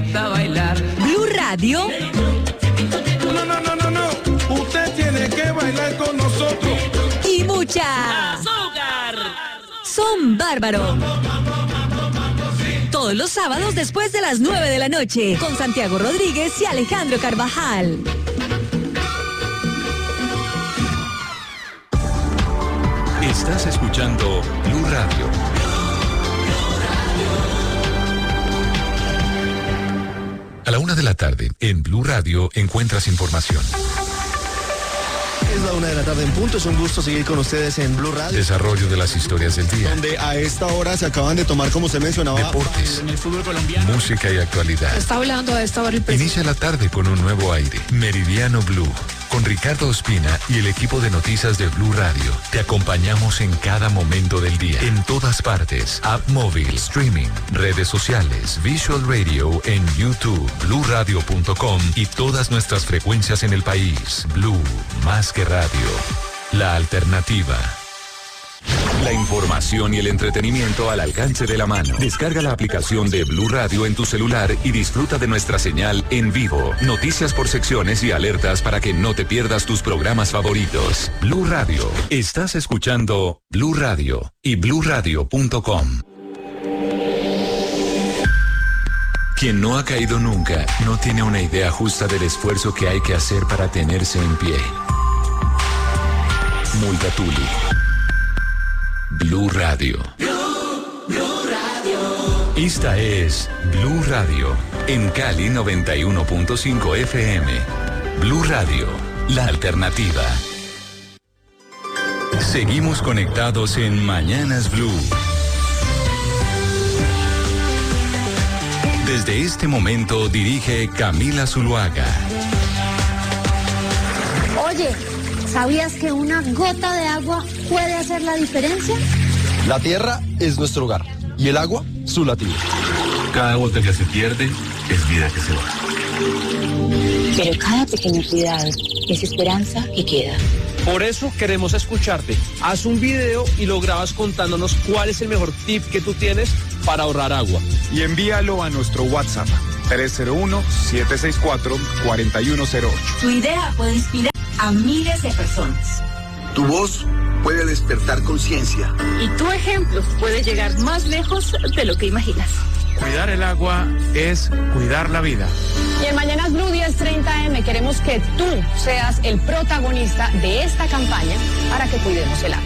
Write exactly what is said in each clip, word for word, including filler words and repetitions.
hasta bailar. Blue Radio. No, no, no, no, no. Usted tiene que bailar con nosotros. Y mucha ¡Azúcar! Son Bárbaro. Todos los sábados después de las nueve de la noche, con Santiago Rodríguez y Alejandro Carvajal. Estás escuchando Blue Radio. A la una de la tarde, en Blue Radio encuentras información. Es la una de la tarde en punto, es un gusto seguir con ustedes en Blue Radio. Desarrollo de las historias del día. Donde a esta hora se acaban de tomar, como se mencionaba, deportes, en el fútbol colombiano. Música y actualidad. Está hablando a esta hora el presidente. Inicia la tarde con un nuevo aire. Meridiano Blue. Con Ricardo Ospina y el equipo de noticias de Blue Radio. Te acompañamos en cada momento del día. En todas partes. App móvil, streaming, redes sociales, Visual Radio en YouTube, blue radio punto com y todas nuestras frecuencias en el país. Blue, más que radio. La alternativa. La información y el entretenimiento al alcance de la mano. Descarga la aplicación de Blue Radio en tu celular y disfruta de nuestra señal en vivo. Noticias por secciones y alertas para que no te pierdas tus programas favoritos. Blue Radio. Estás escuchando Blue Radio y blue radio punto com. Quien no ha caído nunca no tiene una idea justa del esfuerzo que hay que hacer para tenerse en pie. Multatuli. Blue Radio. Blue, Blue Radio. Esta es Blue Radio, en Cali noventa y uno punto cinco F M. Blue Radio, la alternativa. Seguimos conectados en Mañanas Blue. Desde este momento dirige Camila Zuluaga. Oye, ¿sabías que una gota de agua puede hacer la diferencia? la tierra es nuestro hogar y el agua su latido. Cada gota que se pierde es vida que se va. Pero cada pequeño cuidado es esperanza que queda. Por eso queremos escucharte. Haz un video y lo grabas contándonos cuál es el mejor tip que tú tienes para ahorrar agua. Y envíalo a nuestro WhatsApp tres cero uno, siete seis cuatro, cuatro uno cero ocho. Tu idea puede inspirar a miles de personas. Tu voz puede despertar conciencia. Y tu ejemplo puede llegar más lejos de lo que imaginas. Cuidar el agua es cuidar la vida. Y en Mañanas Blue diez treinta eme queremos que tú seas el protagonista de esta campaña para que cuidemos el agua.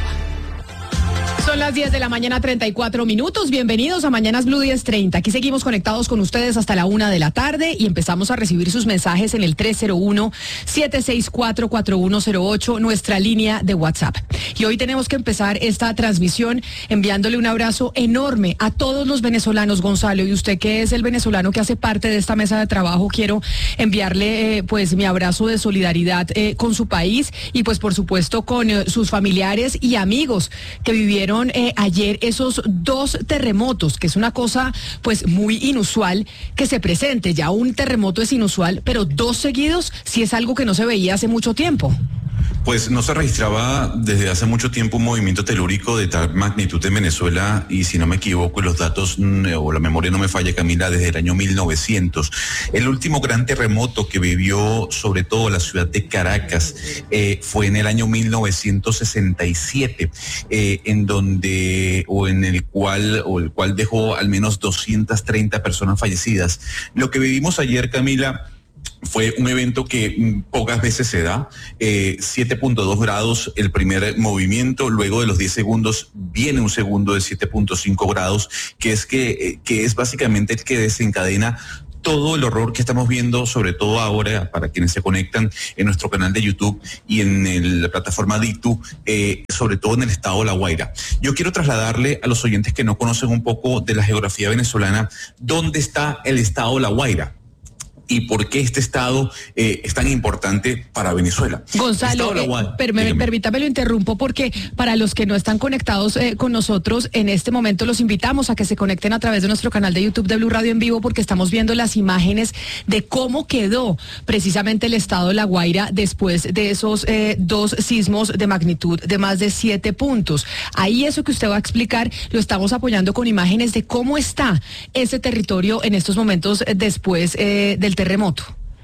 Son las diez de la mañana, treinta y cuatro minutos. Bienvenidos a Mañanas Blue diez treinta. Aquí seguimos conectados con ustedes hasta la una de la tarde y empezamos a recibir sus mensajes en el tres cero uno, siete seis cuatro, cuatro uno cero ocho, nuestra línea de WhatsApp. Y hoy tenemos que empezar esta transmisión enviándole un abrazo enorme a todos los venezolanos, Gonzalo. Y usted, que es el venezolano que hace parte de esta mesa de trabajo, quiero enviarle eh, pues mi abrazo de solidaridad eh, con su país y pues por supuesto con eh, sus familiares y amigos que vivieron Eh, ayer esos dos terremotos, que es una cosa pues muy inusual que se presente. Ya un terremoto es inusual, pero dos seguidos sí es algo que no se veía hace mucho tiempo. Pues no se registraba desde hace mucho tiempo un movimiento telúrico de tal magnitud en Venezuela y, si no me equivoco, los datos o la memoria no me falla, Camila, desde el año mil novecientos. El último gran terremoto que vivió sobre todo la ciudad de Caracas eh, fue en el año mil novecientos sesenta y siete, eh, en donde o en el cual o el cual dejó al menos doscientas treinta personas fallecidas. Lo que vivimos ayer, Camila, fue un evento que mm, pocas veces se da, eh, siete punto dos grados el primer movimiento, luego de los diez segundos viene un segundo de siete punto cinco grados, que es, que, eh, que es básicamente el que desencadena todo el horror que estamos viendo, sobre todo ahora, para quienes se conectan en nuestro canal de YouTube y en el, la plataforma Ditu, eh, sobre todo en el estado de La Guaira. Yo quiero trasladarle a los oyentes que no conocen un poco de la geografía venezolana, ¿dónde está el estado de La Guaira? y por qué este estado eh, es tan importante para Venezuela. Gonzalo, eh, per permítame lo interrumpo porque para los que no están conectados eh, con nosotros en este momento los invitamos a que se conecten a través de nuestro canal de YouTube de Blue Radio en vivo porque estamos viendo las imágenes de cómo quedó precisamente el estado de La Guaira después de esos eh, dos sismos de magnitud de más de siete puntos. Ahí eso que usted va a explicar lo estamos apoyando con imágenes de cómo está ese territorio en estos momentos después eh, del terremoto.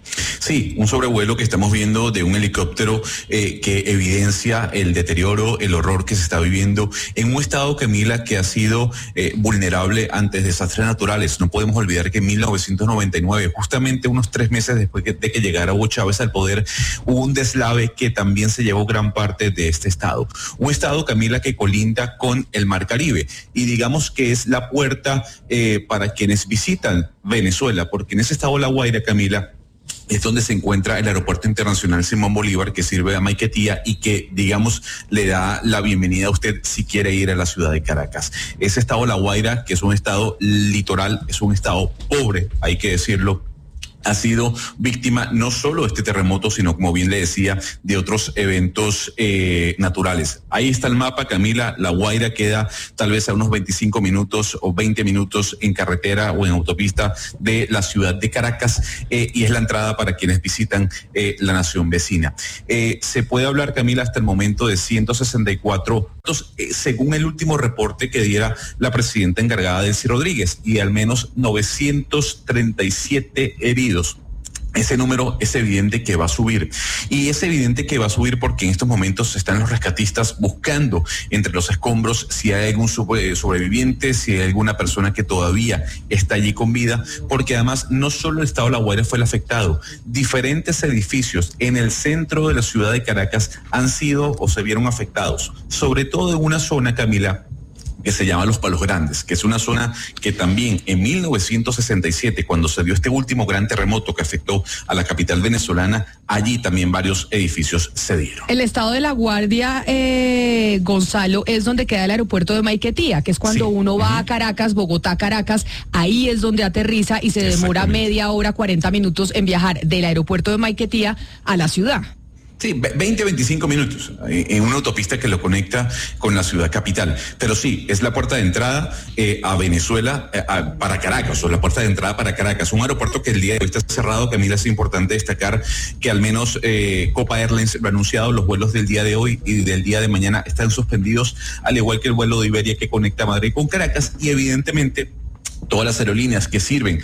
Sí, un sobrevuelo que estamos viendo de un helicóptero eh, que evidencia el deterioro, el horror que se está viviendo en un estado, Camila, que ha sido eh, vulnerable ante desastres naturales. No podemos olvidar que en mil novecientos noventa y nueve, justamente unos tres meses después de que llegara Hugo Chávez al poder, hubo un deslave que también se llevó gran parte de este estado. Un estado, Camila, que colinda con el Mar Caribe y digamos que es la puerta eh, para quienes visitan Venezuela, porque en ese estado La Guaira, Camila, es donde se encuentra el Aeropuerto Internacional Simón Bolívar, que sirve a Maiquetía y que, digamos, le da la bienvenida a usted si quiere ir a la ciudad de Caracas. Ese estado La Guaira, que es un estado litoral, es un estado pobre, hay que decirlo, ha sido víctima no solo de este terremoto, sino, como bien le decía, de otros eventos eh, naturales. Ahí está el mapa, Camila. La Guaira queda tal vez a unos veinticinco minutos o veinte minutos en carretera o en autopista de la ciudad de Caracas eh, y es la entrada para quienes visitan eh, la nación vecina. Eh, se puede hablar, Camila, hasta el momento de ciento sesenta y cuatro eh, según el último reporte que diera la presidenta encargada, Delcy Rodríguez, y al menos novecientos treinta y siete heridos. Ese número es evidente que va a subir y es evidente que va a subir porque en estos momentos están los rescatistas buscando entre los escombros si hay algún sobreviviente, si hay alguna persona que todavía está allí con vida, porque además no solo el estado de La Guaira fue el afectado, diferentes edificios en el centro de la ciudad de Caracas han sido o se vieron afectados, sobre todo en una zona, Camila, que se llama Los Palos Grandes, que es una zona que también en mil novecientos sesenta y siete, cuando se dio este último gran terremoto que afectó a la capital venezolana, allí también varios edificios se dieron. El estado de La Guardia, eh, Gonzalo, es donde queda el aeropuerto de Maiquetía, que es cuando sí. uno va uh-huh. a Caracas, Bogotá, Caracas, ahí es donde aterriza y se demora media hora, cuarenta minutos en viajar del aeropuerto de Maiquetía a la ciudad. Sí, veinte, veinticinco minutos en una autopista que lo conecta con la ciudad capital. Pero sí, es la puerta de entrada eh, a Venezuela, eh, a, para Caracas, o la puerta de entrada para Caracas. Un aeropuerto que el día de hoy está cerrado. Camila, es importante destacar que al menos eh, Copa Airlines lo ha anunciado, los vuelos del día de hoy y del día de mañana están suspendidos, al igual que el vuelo de Iberia que conecta Madrid con Caracas y evidentemente todas las aerolíneas que sirven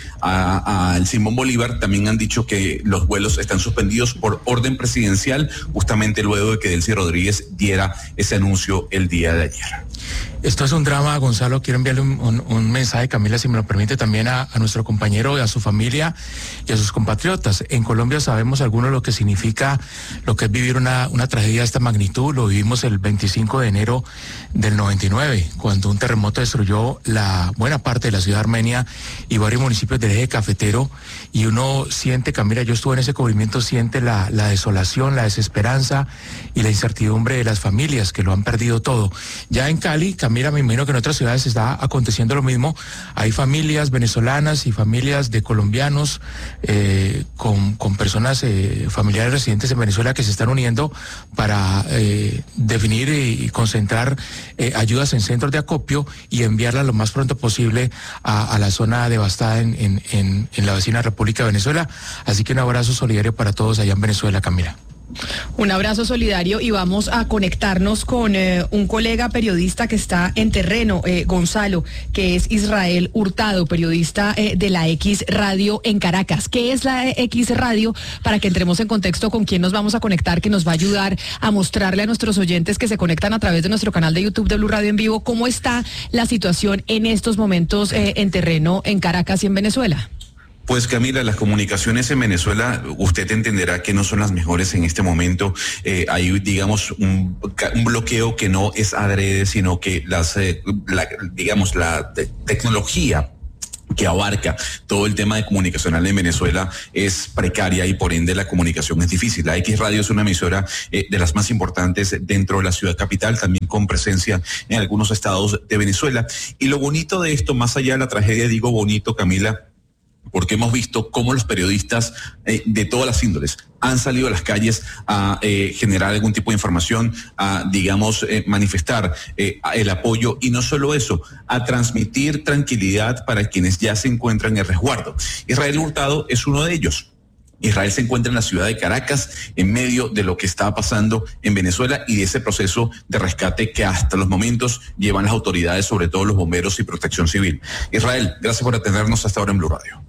al Simón Bolívar también han dicho que los vuelos están suspendidos por orden presidencial, justamente luego de que Delcy Rodríguez diera ese anuncio el día de ayer. Esto es un drama, Gonzalo. Quiero enviarle un, un, un mensaje, Camila, si me lo permite, también a, a nuestro compañero, a su familia y a sus compatriotas. En Colombia sabemos algunos lo que significa lo que es vivir una, una tragedia de esta magnitud. Lo vivimos el veinticinco de enero del noventa y nueve, cuando un terremoto destruyó la buena parte de la ciudad de Armenia y varios municipios del eje cafetero. Y uno siente, Camila, yo estuve en ese cubrimiento, siente la, la desolación, la desesperanza y la incertidumbre de las familias que lo han perdido todo. Ya en Cali, Camila, me imagino que en otras ciudades está aconteciendo lo mismo. Hay familias venezolanas y familias de colombianos eh, con, con personas eh, familiares residentes en Venezuela que se están uniendo para eh, definir y concentrar eh, ayudas en centros de acopio y enviarlas lo más pronto posible a, a la zona devastada en, en, en, en la vecina República de Venezuela. Así que un abrazo solidario para todos allá en Venezuela, Camila. Un abrazo solidario y vamos a conectarnos con eh, un colega periodista que está en terreno, eh, Gonzalo, que es Israel Hurtado, periodista eh, de la X Radio en Caracas. ¿Qué es la X Radio? Para que entremos en contexto con quién nos vamos a conectar, que nos va a ayudar a mostrarle a nuestros oyentes que se conectan a través de nuestro canal de YouTube de Blue Radio en vivo cómo está la situación en estos momentos eh, en terreno en Caracas y en Venezuela. Pues Camila, las comunicaciones en Venezuela, usted entenderá que no son las mejores en este momento. Eh, hay, digamos, un, un bloqueo que no es adrede, sino que las, eh, la, digamos, la te- tecnología que abarca todo el tema de comunicacional en Venezuela es precaria y por ende la comunicación es difícil. La X Radio es una emisora eh, de las más importantes dentro de la ciudad capital, también con presencia en algunos estados de Venezuela. Y lo bonito de esto, más allá de la tragedia, digo bonito, Camila, porque hemos visto cómo los periodistas eh, de todas las índoles han salido a las calles a eh, generar algún tipo de información, a, digamos, eh, manifestar eh, el apoyo, y no solo eso, a transmitir tranquilidad para quienes ya se encuentran en resguardo. Israel Hurtado es uno de ellos. Israel se encuentra en la ciudad de Caracas en medio de lo que está pasando en Venezuela y de ese proceso de rescate que hasta los momentos llevan las autoridades, sobre todo los bomberos y protección civil. Israel, gracias por atendernos hasta ahora en Blue Radio.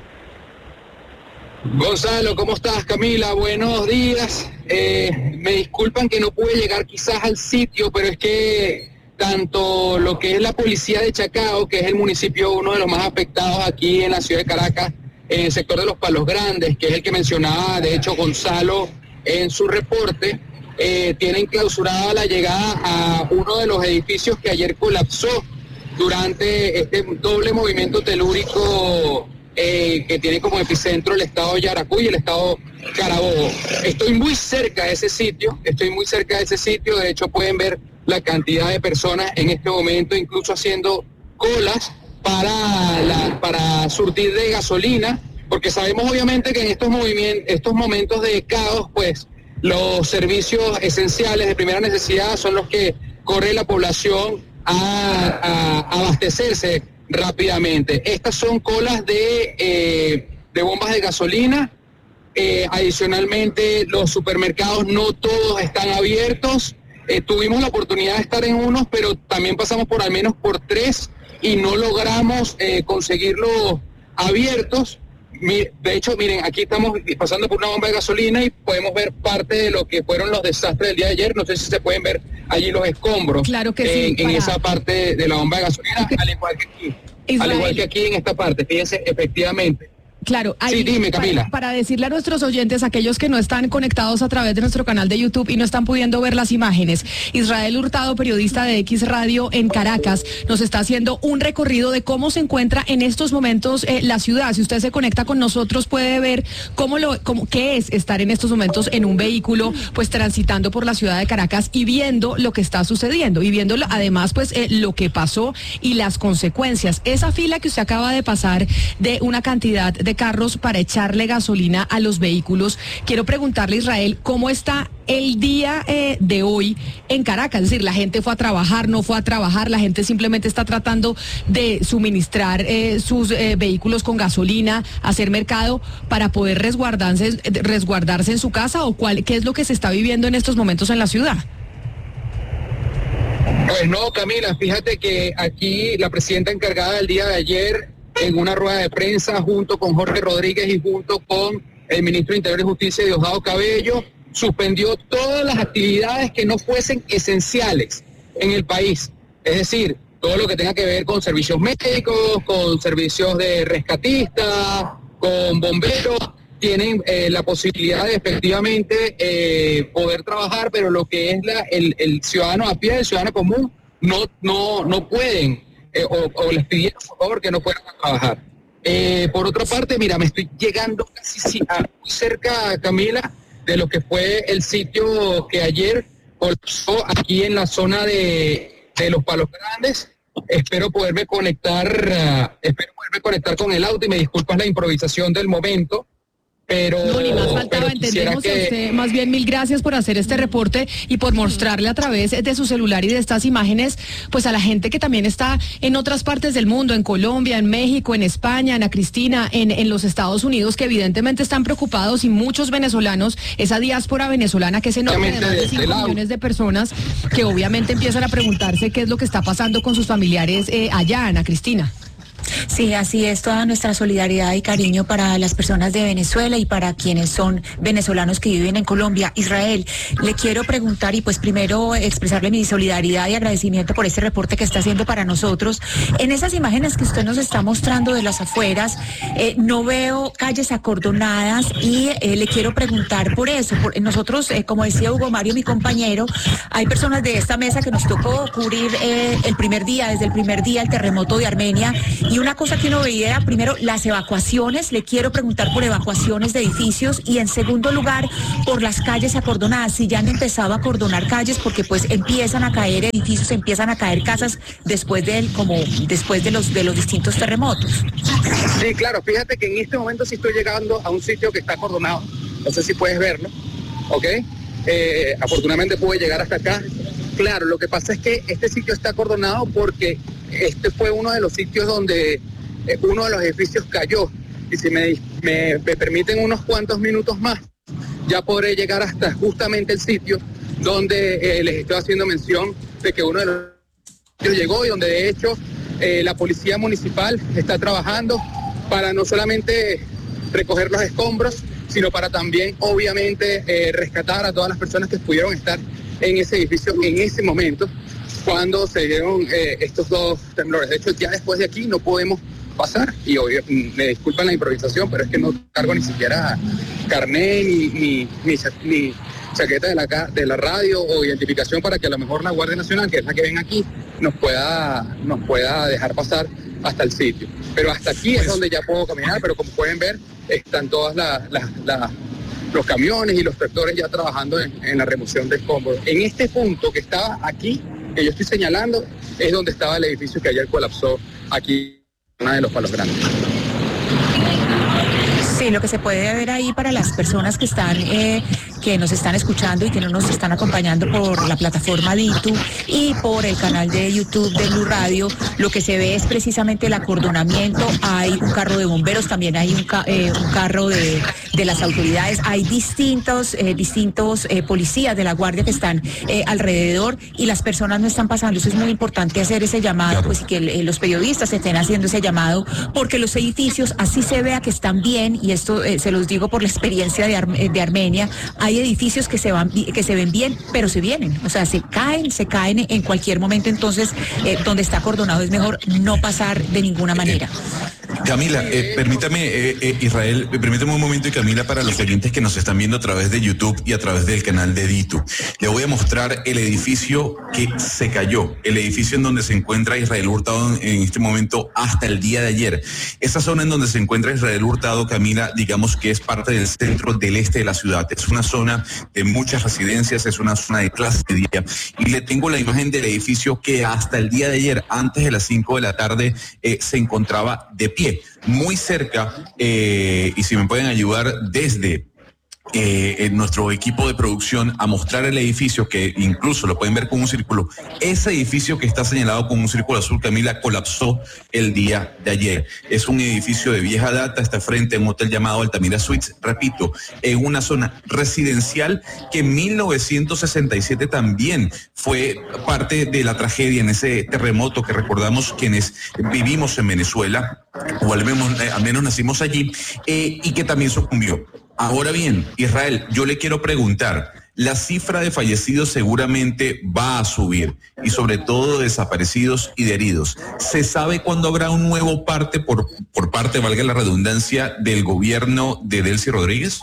Gonzalo, ¿cómo estás? Camila, buenos días. Eh, me disculpan que no pude llegar quizás al sitio, pero es que tanto lo que es la policía de Chacao, que es el municipio uno de los más afectados aquí en la ciudad de Caracas, en el sector de los Palos Grandes, que es el que mencionaba de hecho Gonzalo en su reporte, eh, tienen clausurada la llegada a uno de los edificios que ayer colapsó durante este doble movimiento telúrico eh, que tiene como epicentro el estado de Yaracuy y el estado Carabobo. Estoy muy cerca de ese sitio, estoy muy cerca de ese sitio, de hecho pueden ver la cantidad de personas en este momento, incluso haciendo colas para la, para surtir de gasolina, porque sabemos obviamente que en estos movimientos, estos momentos de caos, pues los servicios esenciales de primera necesidad son los que corre la población a, a, a abastecerse rápidamente. Estas son colas de, eh, de bombas de gasolina. Eh, adicionalmente, los supermercados no todos están abiertos. Eh, tuvimos la oportunidad de estar en unos, pero también pasamos por al menos por tres y no logramos eh, conseguirlos abiertos. De hecho, miren, aquí estamos pasando por una bomba de gasolina y podemos ver parte de lo que fueron los desastres del día de ayer. No sé si se pueden ver allí los escombros. Claro que eh, sí. En para... esa parte de la bomba de gasolina, al igual que aquí. Israel. Al igual que aquí en esta parte, fíjense, efectivamente. Claro, ahí, sí, dime, Camila. Para, para decirle a nuestros oyentes, aquellos que no están conectados a través de nuestro canal de YouTube y no están pudiendo ver las imágenes, Israel Hurtado, periodista de X Radio en Caracas, nos está haciendo un recorrido de cómo se encuentra en estos momentos eh, la ciudad. Si usted se conecta con nosotros, puede ver cómo lo, cómo, qué es estar en estos momentos en un vehículo, pues transitando por la ciudad de Caracas y viendo lo que está sucediendo y viendo además, pues eh, lo que pasó y las consecuencias. Esa fila que usted acaba de pasar de una cantidad de de carros para echarle gasolina a los vehículos. Quiero preguntarle, Israel, ¿cómo está el día eh, de hoy en Caracas? Es decir, la gente fue a trabajar, no fue a trabajar, la gente simplemente está tratando de suministrar eh, sus eh, vehículos con gasolina, hacer mercado para poder resguardarse, resguardarse en su casa, o cuál, ¿qué es lo que se está viviendo en estos momentos en la ciudad? Pues no, Camila, fíjate que aquí la presidenta encargada del día de ayer, en una rueda de prensa junto con Jorge Rodríguez y junto con el ministro de Interior y Justicia, Diosdado Cabello, suspendió todas las actividades que no fuesen esenciales en el país. Es decir, todo lo que tenga que ver con servicios médicos, con servicios de rescatistas, con bomberos, tienen eh, la posibilidad de efectivamente eh, poder trabajar, pero lo que es la, el, el ciudadano a pie, el ciudadano común, no, no, no pueden. Eh, o, o les pidieron por favor que no fueran a trabajar. Eh, por otra parte, mira, me estoy llegando casi a, muy cerca, Camila, de lo que fue el sitio que ayer colapsó aquí en la zona de, de los Palos Grandes. Espero poderme conectar, uh, espero poderme conectar con el auto y me disculpas la improvisación del momento. Pero, no, ni más faltaba, entendemos que... a usted. Más bien, mil gracias por hacer este reporte y por mostrarle a través de su celular y de estas imágenes, pues a la gente que también está en otras partes del mundo, en Colombia, en México, en España, Ana Cristina, en, en los Estados Unidos, que evidentemente están preocupados, y muchos venezolanos, esa diáspora venezolana que es enorme, de más de cinco millones de personas, que obviamente empiezan a preguntarse qué es lo que está pasando con sus familiares eh, allá, Ana Cristina. Sí, así es, toda nuestra solidaridad y cariño para las personas de Venezuela y para quienes son venezolanos que viven en Colombia. Israel, le quiero preguntar y pues primero expresarle mi solidaridad y agradecimiento por este reporte que está haciendo para nosotros. En esas imágenes que usted nos está mostrando de las afueras, eh, no veo calles acordonadas y eh, le quiero preguntar por eso. Por, nosotros, eh, como decía Hugo Mario, mi compañero, hay personas de esta mesa que nos tocó cubrir eh, el primer día, desde el primer día, el terremoto de Armenia, y una una cosa que uno veía era primero las evacuaciones, le quiero preguntar por evacuaciones de edificios y en segundo lugar por las calles acordonadas, si ya han empezado a acordonar calles porque pues empiezan a caer edificios, empiezan a caer casas después de como después de los de los distintos terremotos. Sí, claro, fíjate que en este momento sí estoy llegando a un sitio que está acordonado, no sé si puedes verlo, ¿ok? Eh, afortunadamente pude llegar hasta acá. Claro, lo que pasa es que este sitio está acordonado porque este fue uno de los sitios donde eh, uno de los edificios cayó. Y si me, me, me permiten unos cuantos minutos más, ya podré llegar hasta justamente el sitio donde eh, les estoy haciendo mención de que uno de los sitios llegó y donde de hecho eh, la policía municipal está trabajando para no solamente recoger los escombros, sino para también obviamente eh, rescatar a todas las personas que pudieron estar en ese edificio en ese momento cuando se dieron eh, estos dos temblores. De hecho, ya después de aquí no podemos pasar y obvio, me disculpan la improvisación, pero es que no cargo ni siquiera carné ni, ni, ni, ni chaqueta de la, de la radio o identificación para que a lo mejor la Guardia Nacional, que es la que ven aquí, nos pueda, nos pueda dejar pasar hasta el sitio. Pero hasta aquí es donde ya puedo caminar, pero como pueden ver, están todas las... las, las los camiones y los tractores ya trabajando en, en la remoción de escombros. En este punto que estaba aquí, que yo estoy señalando, es donde estaba el edificio que ayer colapsó aquí, una de los Palos Grandes. Sí, lo que se puede ver ahí para las personas que están, eh, que nos están escuchando y que no nos están acompañando por la plataforma Ditu y por el canal de YouTube de Blue Radio, lo que se ve es precisamente el acordonamiento. Hay un carro de bomberos, también hay un, ca eh, un carro de, de las autoridades, hay distintos, eh, distintos eh, policías de la Guardia que están eh, alrededor y las personas no están pasando. Eso es muy importante hacer ese llamado, pues y que eh, los periodistas estén haciendo ese llamado, porque los edificios, así se vea que están bien, y esto eh, se los digo por la experiencia de, Ar de Armenia, hay edificios que se van que se ven bien, pero se vienen, o sea, se caen, se caen en cualquier momento. Entonces, eh, donde está acordonado es mejor no pasar de ninguna manera. Camila, eh, permítame, eh, eh, Israel, permítame un momento, y Camila, para los oyentes que nos están viendo a través de YouTube y a través del canal de Ditu. Le voy a mostrar el edificio que se cayó, el edificio en donde se encuentra Israel Hurtado en este momento hasta el día de ayer. Esa zona en donde se encuentra Israel Hurtado, Camila, digamos que es parte del centro del este de la ciudad. Es una zona de muchas residencias, es una zona de clase media. Y le tengo la imagen del edificio que hasta el día de ayer, antes de las cinco de la tarde, eh, se encontraba de pie. Muy cerca, eh, y si me pueden ayudar desde eh, en nuestro equipo de producción a mostrar el edificio, que incluso lo pueden ver con un círculo, ese edificio que está señalado con un círculo azul, Camila, colapsó el día de ayer. Es un edificio de vieja data, está frente a un hotel llamado Altamira Suites, repito, en una zona residencial que en mil novecientos sesenta y siete también fue parte de la tragedia en ese terremoto que recordamos quienes vivimos en Venezuela, o al menos, eh, al menos nacimos allí, eh, y que también sucumbió. Ahora bien, Israel, yo le quiero preguntar, la cifra de fallecidos seguramente va a subir, y sobre todo desaparecidos y de heridos. ¿Se sabe cuándo habrá un nuevo parte por, por parte, valga la redundancia, del gobierno de Delcy Rodríguez?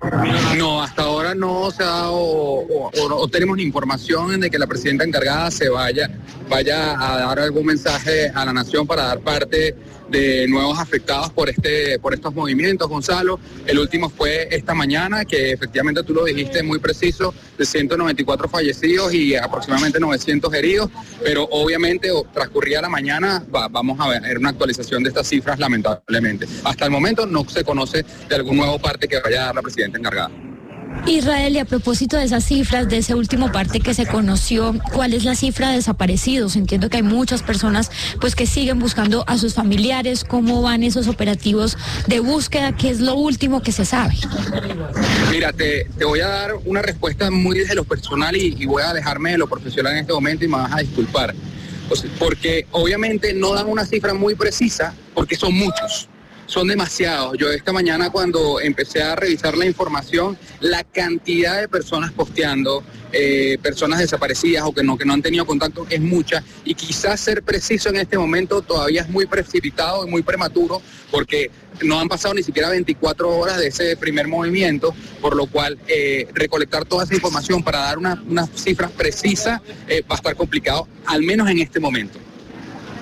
No, hasta ahora no se ha dado o, o, o tenemos ni información de que la presidenta encargada se vaya, vaya a dar algún mensaje a la nación para dar parte de nuevos afectados por este por estos movimientos, Gonzalo. El último fue esta mañana, que efectivamente tú lo dijiste muy preciso, de ciento noventa y cuatro fallecidos y aproximadamente novecientos heridos, pero obviamente transcurría la mañana, va, vamos a ver una actualización de estas cifras, lamentablemente. Hasta el momento no se conoce de algún nuevo parte que vaya a dar la presidenta encargada. Israel, y a propósito de esas cifras, de ese último parte que se conoció, ¿cuál es la cifra de desaparecidos? Entiendo que hay muchas personas pues que siguen buscando a sus familiares. ¿Cómo van esos operativos de búsqueda? ¿Qué es lo último que se sabe? Mira, te, te voy a dar una respuesta muy desde lo personal y, y voy a dejarme de lo profesional en este momento y me vas a disculpar. Pues, porque obviamente no dan una cifra muy precisa porque son muchos. Son demasiados. Yo esta mañana cuando empecé a revisar la información, la cantidad de personas posteando, eh, personas desaparecidas o que no, que no han tenido contacto es mucha, y quizás ser preciso en este momento todavía es muy precipitado y muy prematuro porque no han pasado ni siquiera veinticuatro horas de ese primer movimiento, por lo cual eh, recolectar toda esa información para dar una, una cifra precisa eh, va a estar complicado, al menos en este momento.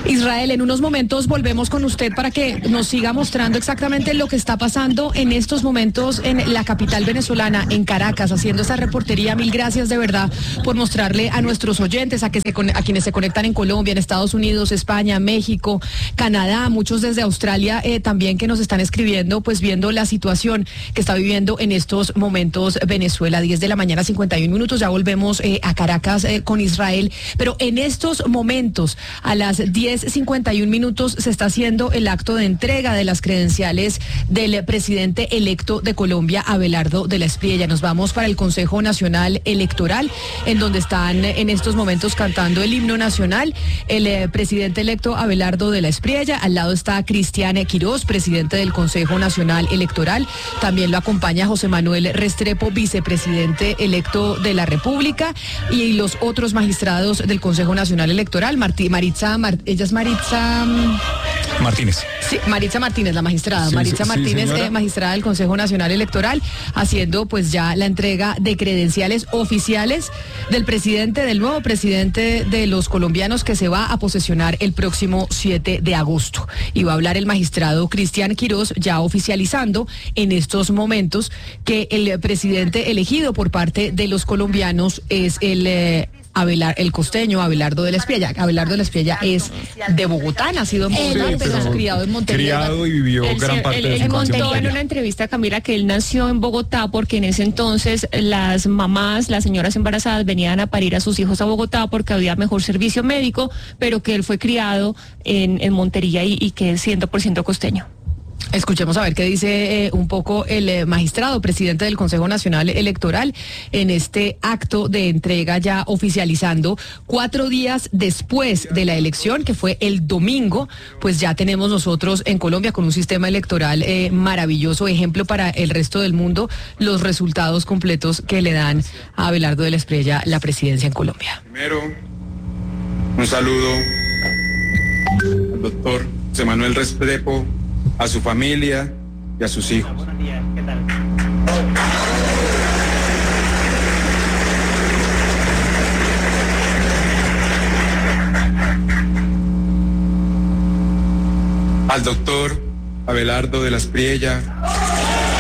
Israel, en unos momentos volvemos con usted para que nos siga mostrando exactamente lo que está pasando en estos momentos en la capital venezolana, en Caracas, haciendo esa reportería. Mil gracias de verdad por mostrarle a nuestros oyentes, a, que se, a quienes se conectan en Colombia, en Estados Unidos, España, México, Canadá, muchos desde Australia eh, también que nos están escribiendo, pues viendo la situación que está viviendo en estos momentos Venezuela. diez de la mañana, cincuenta y un minutos, ya volvemos eh, a Caracas eh, con Israel, pero en estos momentos, a las diez cincuenta y un minutos, se está haciendo el acto de entrega de las credenciales del presidente electo de Colombia, Abelardo de la Espriella. Nos vamos para el Consejo Nacional Electoral, en donde están en estos momentos cantando el himno nacional el eh, presidente electo Abelardo de la Espriella. Al lado está Cristian Quirós, presidente del Consejo Nacional Electoral. También lo acompaña José Manuel Restrepo, vicepresidente electo de la República, y los otros magistrados del Consejo Nacional Electoral. Martí, Maritza, Mar, ella es Maritza Martínez. Sí, Maritza Martínez, la magistrada. Sí, Maritza sí, Martínez, sí, eh, magistrada del Consejo Nacional Electoral, haciendo pues ya la entrega de credenciales oficiales del presidente, del nuevo presidente de los colombianos, que se va a posesionar el próximo siete de agosto. Y va a hablar el magistrado Cristian Quirós, ya oficializando en estos momentos que el presidente elegido por parte de los colombianos es el eh, Abelar, el costeño Abelardo de la Espriella. Abelardo de la Espriella es de Bogotá, nacido en Bogotá, Sí, pero es pero criado en Montevideo. Criado y vivió Él, gran se- parte él- de él su infancia en contó en Montevideo. una entrevista, Camila, que él nació en Bogotá porque en ese entonces las mamás, las señoras embarazadas venían a parir a sus hijos a Bogotá porque había mejor servicio médico, pero que él fue criado en, en Montería y, y que es cien por ciento costeño. Escuchemos a ver qué dice eh, un poco el eh, magistrado, presidente del Consejo Nacional Electoral, en este acto de entrega, ya oficializando cuatro días después de la elección, que fue el domingo. Pues ya tenemos nosotros en Colombia, con un sistema electoral eh, maravilloso, ejemplo para el resto del mundo, los resultados completos que le dan a Abelardo de la Espriella la presidencia en Colombia. Primero, un saludo al doctor José Manuel Restrepo, a su familia y a sus hijos. Buenos días, ¿qué tal? Al doctor Abelardo de la Espriella,